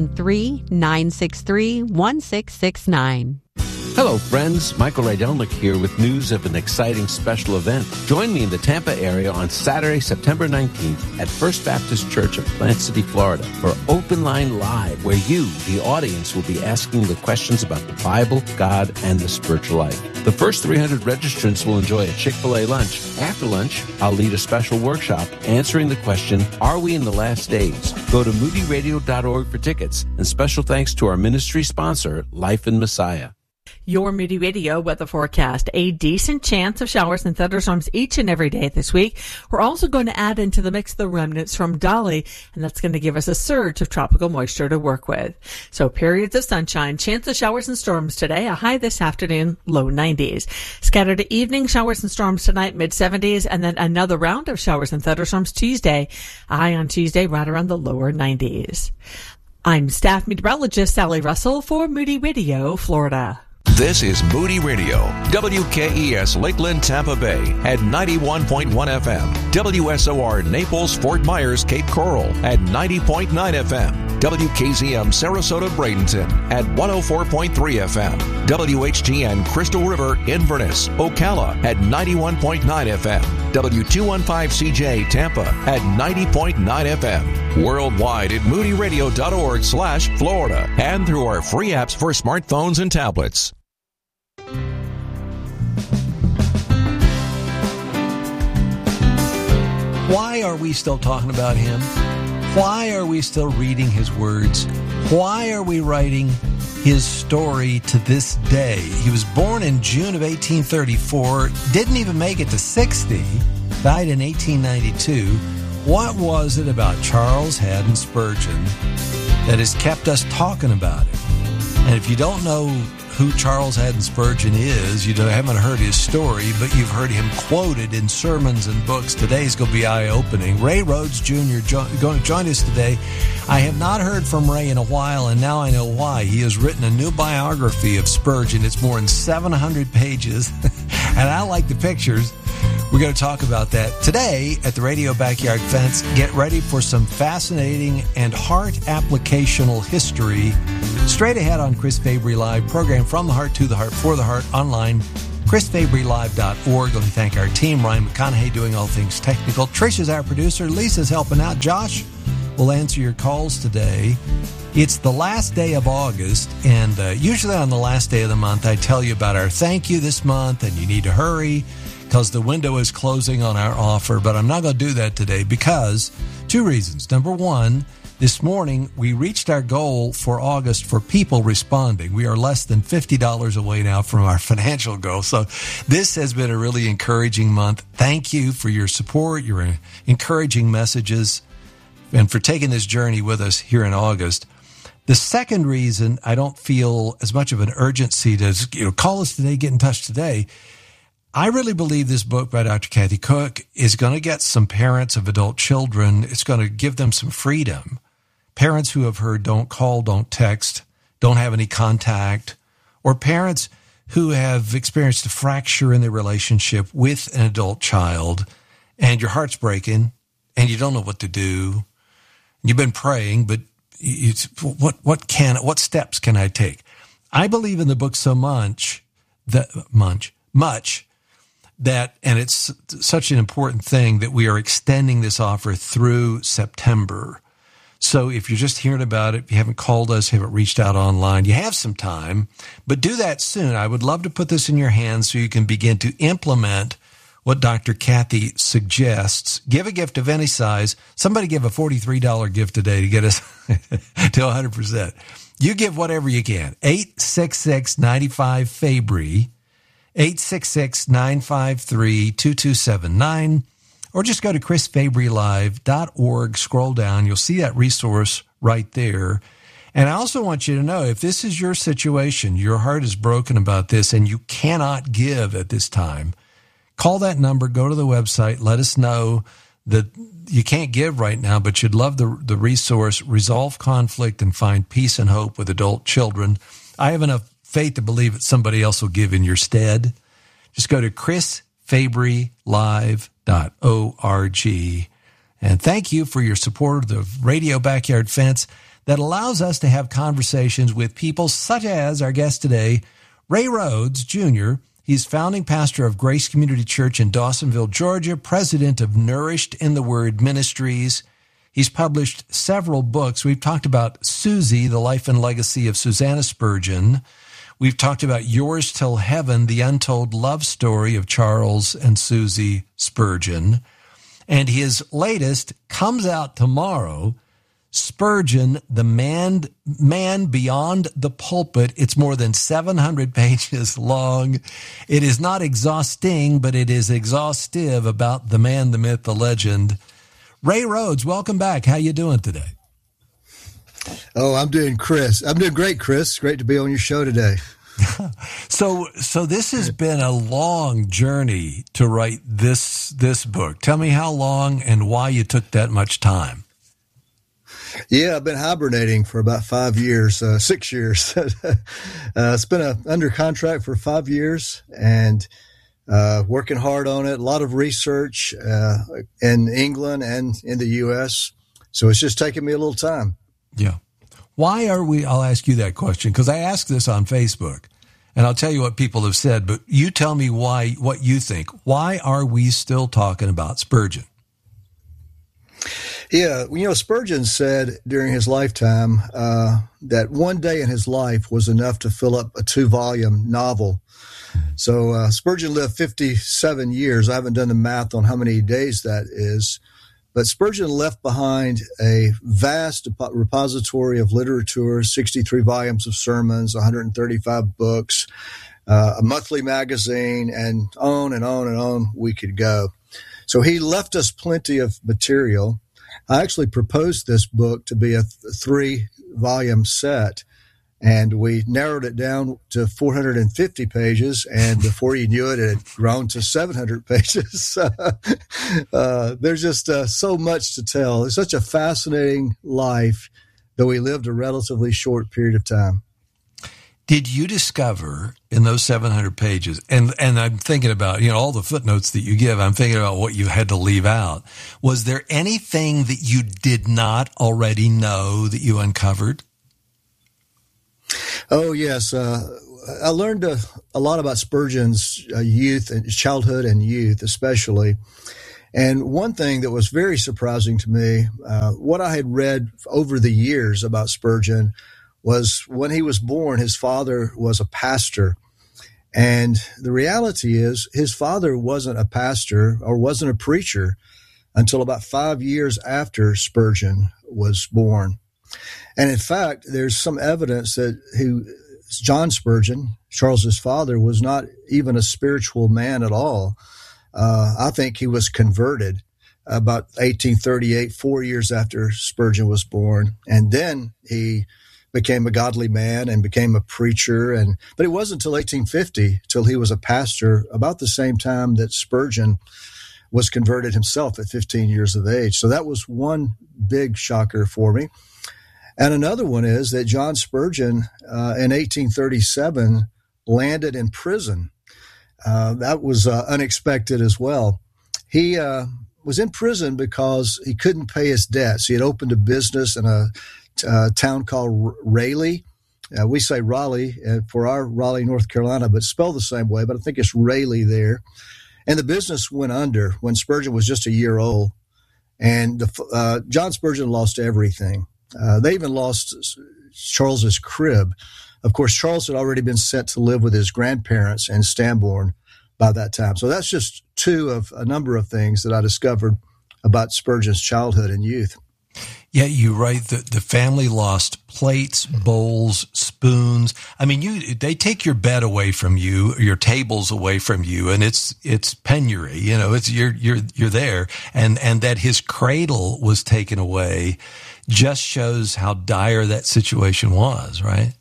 813-963-1669.
Hello, friends. Michael Rydelnik here with news of an exciting special event. Join me in the Tampa area on Saturday, September 19th at First Baptist Church of Plant City, Florida for Open Line Live, where you, the audience, will be asking the questions about the Bible, God, and the spiritual life. The first 300 registrants will enjoy a Chick-fil-A lunch. After lunch, I'll lead a special workshop answering the question, are we in the last days? Go to moodyradio.org for tickets, and special thanks to our ministry sponsor, Life in Messiah.
Your Moody Radio weather forecast. A decent chance of showers and thunderstorms each and every day this week. We're also going to add into the mix the remnants from Dolly, and that's going to give us a surge of tropical moisture to work with. So periods of sunshine, chance of showers and storms today, a high this afternoon, low 90s. Scattered evening showers and storms tonight, mid 70s, and then another round of showers and thunderstorms Tuesday, a high on Tuesday right around the lower 90s. I'm staff meteorologist Sally Russell for Moody Radio, Florida.
This is Moody Radio, WKES Lakeland, Tampa Bay at 91.1 FM, WSOR Naples, Fort Myers, Cape Coral at 90.9 FM, WKZM Sarasota, Bradenton at 104.3 FM, WHTN Crystal River, Inverness, Ocala at 91.9 FM, W215CJ Tampa at 90.9 FM, worldwide at moodyradio.org/Florida, and through our free apps for smartphones and tablets.
Why are we still talking about him? Why are we still reading his words? Why are we writing his story to this day? He was born in June of 1834, didn't even make it to 60, died in 1892. What was it about Charles Haddon Spurgeon that has kept us talking about it? And if you don't know who Charles Haddon Spurgeon is, you haven't heard his story, but you've heard him quoted in sermons and books. Today's going to be eye-opening. Ray Rhodes Jr. going to join us today. I have not heard from Ray in a while, and now I know why. He has written a new biography of Spurgeon. It's more than 700 pages, and I like the pictures. We're going to talk about that today at the Radio Backyard Fence. Get ready for some fascinating and heart applicational history straight ahead on Chris Fabry Live, program from the heart to the heart for the heart online, chrisfabrylive.org. Let me thank our team, Ryan McConaughey doing all things technical. Trisha's our producer. Lisa's helping out. Josh will answer your calls today. It's the last day of August, and usually on the last day of the month, I tell you about our thank you this month, and you need to hurry because the window is closing on our offer. But I'm not going to do that today because two reasons. Number one, this morning we reached our goal for August for people responding. We are less than $50 away now from our financial goal. So this has been a really encouraging month. Thank you for your support, your encouraging messages, and for taking this journey with us here in August. The second reason I don't feel as much of an urgency to call us today, get in touch today, I really believe this book by Dr. Kathy Cook is going to get some parents of adult children. It's going to give them some freedom. Parents who have heard don't call, don't text, don't have any contact, or parents who have experienced a fracture in their relationship with an adult child, and your heart's breaking, and you don't know what to do. You've been praying, but what steps can I take? I believe in the book so much that, and it's such an important thing that we are extending this offer through September. So if you're just hearing about it, if you haven't called us, haven't reached out online, you have some time, but do that soon. I would love to put this in your hands so you can begin to implement what Dr. Kathy suggests. Give a gift of any size. Somebody give a $43 gift today to get us to 100%. You give whatever you can. 866-95-FABRY, 866-953-2279, or just go to chrisfabrylive.org, scroll down. You'll see that resource right there. And I also want you to know, if this is your situation, your heart is broken about this, and you cannot give at this time, call that number, go to the website, let us know that you can't give right now, but you'd love the resource, Resolve Conflict and Find Peace and Hope with Adult Children. I have enough faith to believe that somebody else will give in your stead. Just go to chrisfabrylive.org. And thank you for your support of the Radio Backyard Fence that allows us to have conversations with people such as our guest today, Ray Rhodes Jr., He's founding pastor of Grace Community Church in Dawsonville, Georgia, president of Nourished in the Word Ministries. He's published several books. We've talked about Susie, the life and legacy of Susanna Spurgeon. We've talked about Yours Till Heaven, the untold love story of Charles and Susie Spurgeon. And his latest comes out tomorrow, Spurgeon, the man beyond the pulpit. It's more than 700 pages long. It is not exhausting, but it is exhaustive about the man, the myth, the legend. Ray Rhodes, welcome back. How you doing today?
Oh, I'm doing great, Chris. Great to be on your show today.
So this has been a long journey to write this book. Tell me how long and why you took that much time.
Yeah, I've been hibernating for about 5 years, 6 years. It's been under contract for 5 years and working hard on it. A lot of research in England and in the U.S. So it's just taking me a little time.
Yeah. Why are we, I'll ask you that question because I asked this on Facebook and I'll tell you what people have said, but you tell me what you think. Why are we still talking about Spurgeon?
Yeah, Spurgeon said during his lifetime that one day in his life was enough to fill up a 2-volume novel. So Spurgeon lived 57 years. I haven't done the math on how many days that is. But Spurgeon left behind a vast repository of literature, 63 volumes of sermons, 135 books, a monthly magazine, and on and on and on we could go. So he left us plenty of material. I actually proposed this book to be a 3-volume set, And we narrowed it down to 450 pages, and before you knew it, it had grown to 700 pages. There's just so much to tell. It's such a fascinating life, though we lived a relatively short period of time.
Did you discover in those 700 pages, and I'm thinking about, all the footnotes that you give, I'm thinking about what you had to leave out. Was there anything that you did not already know that you uncovered?
Oh, yes. I learned a lot about Spurgeon's youth and childhood and youth, especially. And one thing that was very surprising to me, what I had read over the years about Spurgeon was when he was born, his father was a pastor. And the reality is his father wasn't a pastor or wasn't a preacher until about 5 years after Spurgeon was born. And in fact, there's some evidence that John Spurgeon, Charles's father, was not even a spiritual man at all. I think he was converted about 1838, 4 years after Spurgeon was born. And then he became a godly man and became a preacher. But it wasn't until 1850 till he was a pastor, about the same time that Spurgeon was converted himself at 15 years of age. So that was one big shocker for me. And another one is that John Spurgeon in 1837 landed in prison. That was unexpected as well. He was in prison because he couldn't pay his debts. He had opened a business in a town called Raleigh. We say Raleigh for our Raleigh, North Carolina, but spelled the same way, but I think it's Raleigh there. And the business went under when Spurgeon was just a year old. And John Spurgeon lost everything. They even lost Charles's crib. Of course, Charles had already been sent to live with his grandparents in Stambourne by that time. So that's just two of a number of things that I discovered about Spurgeon's childhood and youth.
Yeah, you write that the family lost plates, bowls, spoons. I mean, they take your bed away from you, your tables away from you, and it's penury. It's you're there, and that his cradle was taken away just shows how dire that situation was, right?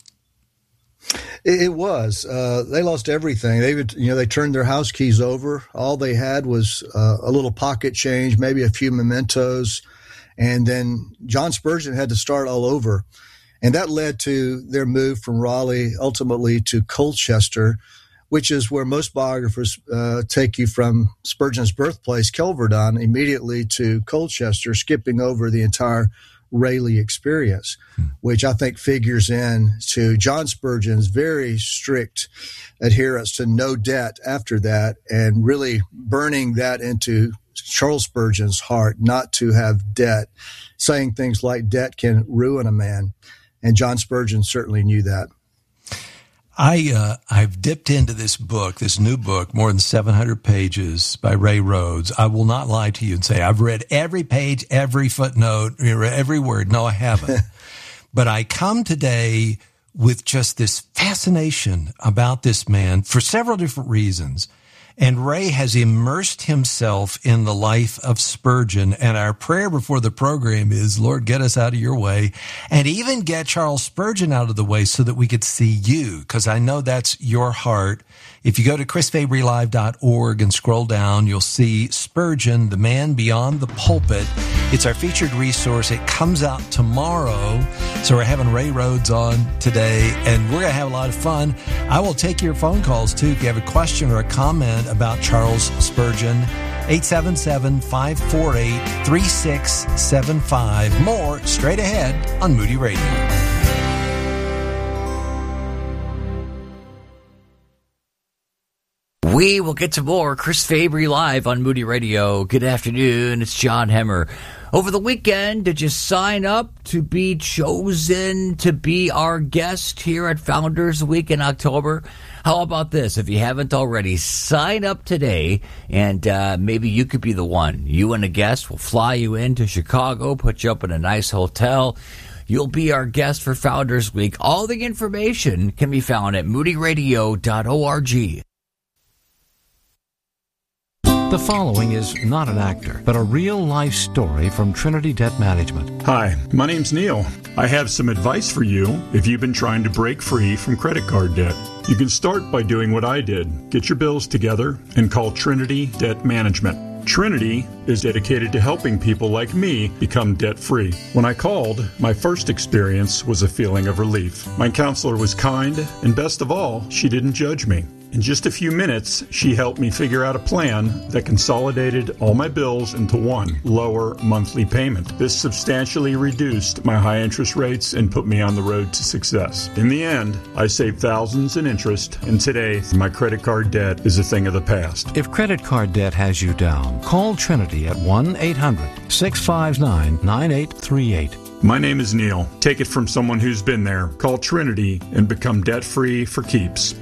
It was. They lost everything. They turned their house keys over. All they had was a little pocket change, maybe a few mementos. And then John Spurgeon had to start all over. And that led to their move from Raleigh ultimately to Colchester, which is where most biographers take you from Spurgeon's birthplace, Kelvedon, immediately to Colchester, skipping over the entire Raleigh experience, which I think figures in to John Spurgeon's very strict adherence to no debt after that, and really burning that into Charles Spurgeon's heart not to have debt, saying things like debt can ruin a man. And John Spurgeon certainly knew that.
I've dipped into this book, this new book, more than 700 pages by Ray Rhodes. I will not lie to you and say I've read every page, every footnote, every word. No, I haven't. But I come today with just this fascination about this man for several different reasons. And Ray has immersed himself in the life of Spurgeon. And our prayer before the program is, Lord, get us out of your way and even get Charles Spurgeon out of the way so that we could see you, because I know that's your heart. If you go to chrisfabrylive.org and scroll down, you'll see Spurgeon, the Man Beyond the Pulpit. It's our featured resource. It comes out tomorrow. So we're having Ray Rhodes on today, and we're going to have a lot of fun. I will take your phone calls, too, if you have a question or a comment about Charles Spurgeon. 877-548-3675. More straight ahead on Moody Radio.
We will get to more Chris Fabry Live on Moody Radio. Good afternoon. It's John Hemmer. Over the weekend, did you sign up to be chosen to be our guest here at Founders Week in October? How about this? If you haven't already, sign up today, and maybe you could be the one. You and a guest will fly you into Chicago, put you up in a nice hotel. You'll be our guest for Founders Week. All the information can be found at moodyradio.org.
The following is not an actor, but a real-life story from Trinity Debt Management.
Hi, my name's Neil. I have some advice for you if you've been trying to break free from credit card debt. You can start by doing what I did. Get your bills together and call Trinity Debt Management. Trinity is dedicated to helping people like me become debt-free. When I called, my first experience was a feeling of relief. My counselor was kind, and best of all, she didn't judge me. In just a few minutes, she helped me figure out a plan that consolidated all my bills into one lower monthly payment. This substantially reduced my high interest rates and put me on the road to success. In the end, I saved thousands in interest, and today, my credit card debt is a thing of the past.
If credit card debt has you down, call Trinity at 1-800-659-9838.
My name is Neil. Take it from someone who's been there. Call Trinity and become debt-free for keeps.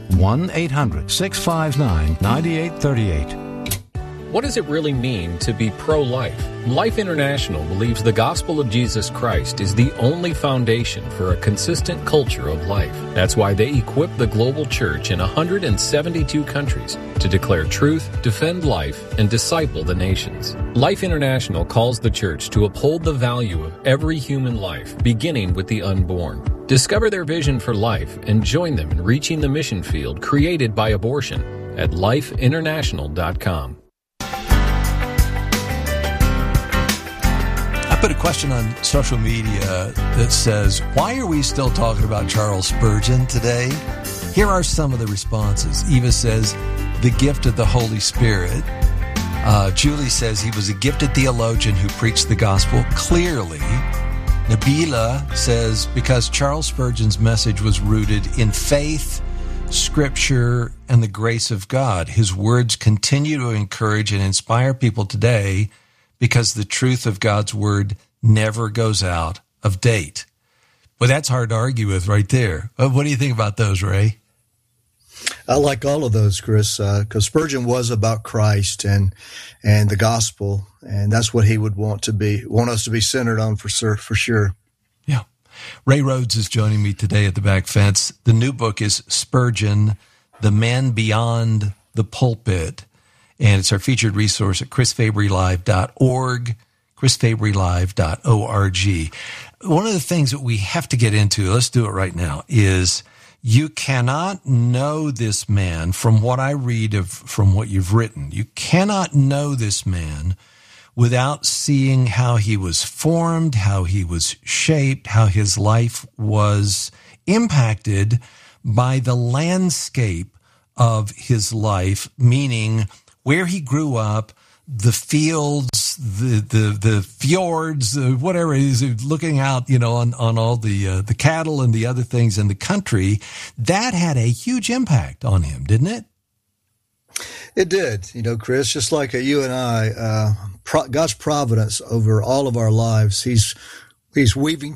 1-800-659-9838.
What does it really mean to be pro-life? Life International believes the gospel of Jesus Christ is the only foundation for a consistent culture of life. That's why they equip the global church in 172 countries to declare truth, defend life, and disciple the nations. Life International calls the church to uphold the value of every human life, beginning with the unborn. Discover their vision for life and join them in reaching the mission field created by abortion at lifeinternational.com.
I put a question on social media that says, why are we still talking about Charles Spurgeon today? Here are some of the responses. Eva says, the gift of the Holy Spirit. Julie says he was a gifted theologian who preached the gospel clearly. Nabila says, because Charles Spurgeon's message was rooted in faith, Scripture, and the grace of God. His words continue to encourage and inspire people today because the truth of God's word never goes out of date. Well, that's hard to argue with right there. What do you think about those, Ray?
I like all of those, Chris, because Spurgeon was about Christ and the gospel, and that's what he would want us to be centered on for sure.
Yeah. Ray Rhodes is joining me today at the back fence. The new book is Spurgeon, The Man Beyond the Pulpit, and it's our featured resource at chrisfabrylive.org, chrisfabrylive.org. One of the things that we have to get into, let's do it right now, is you cannot know this man from what I read from what you've written. You cannot know this man without seeing how he was formed, how he was shaped, how his life was impacted by the landscape of his life, meaning where he grew up, the fields, the fjords, whatever it is, looking out, on all the cattle and the other things in the country. That had a huge impact on him, didn't it?
It did, Chris, just like you and I, God's providence over all of our lives. He's weaving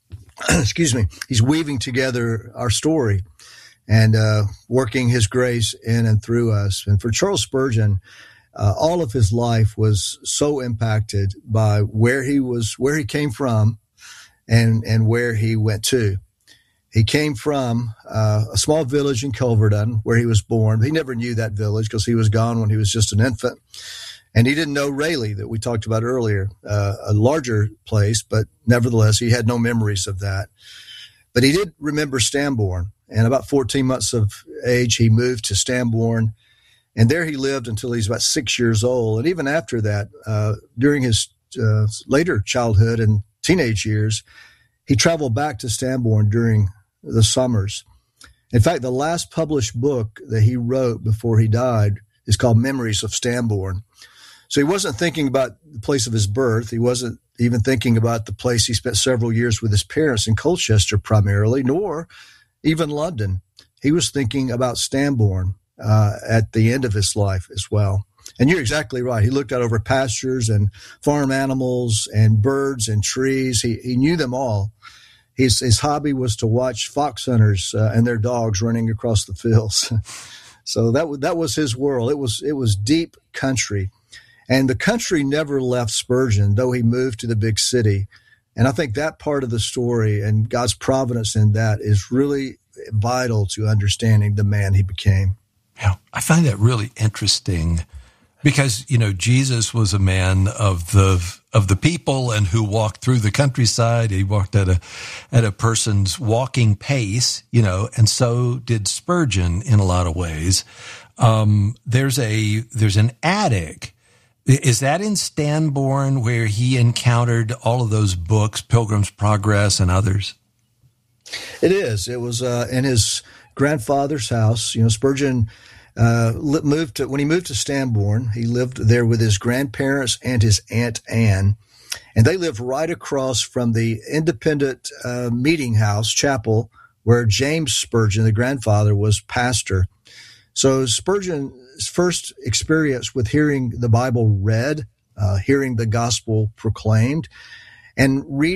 he's weaving together our story and working his grace in and through us. And for Charles Spurgeon, all of his life was so impacted by where he came from and where he went to. He came from a small village in Culverden where he was born. He never knew that village because he was gone when he was just an infant. And he didn't know Rayleigh that we talked about earlier, a larger place, but nevertheless, he had no memories of that. But he did remember Stambourne. And about 14 months of age, he moved to Stambourne. And there he lived until he was about 6 years old. And even after that, during his later childhood and teenage years, he traveled back to Stambourne during the summers. In fact, the last published book that he wrote before he died is called Memories of Stambourne. So he wasn't thinking about the place of his birth. He wasn't even thinking about the place he spent several years with his parents in Colchester primarily, nor even London. He was thinking about Stambourne at the end of his life as well. And you're exactly right. He looked out over pastures and farm animals and birds and trees. He knew them all. His hobby was to watch fox hunters and their dogs running across the fields. So that was his world. It was deep country. And the country never left Spurgeon, though he moved to the big city. And I think that part of the story and God's providence in that is really vital to understanding the man he became.
Yeah, I find that really interesting Because, Jesus was a man of the people and who walked through the countryside. He walked at a person's walking pace, and so did Spurgeon in a lot of ways. There's an attic. Is that in Stanbourne where he encountered all of those books, Pilgrim's Progress and others?
It is. It was in his grandfather's house. Spurgeon when he moved to Stanbourne, he lived there with his grandparents and his Aunt Anne, and they lived right across from the Independent Meeting House Chapel where James Spurgeon, the grandfather, was pastor. So Spurgeon's first experience with hearing the Bible read, hearing the gospel proclaimed, and reading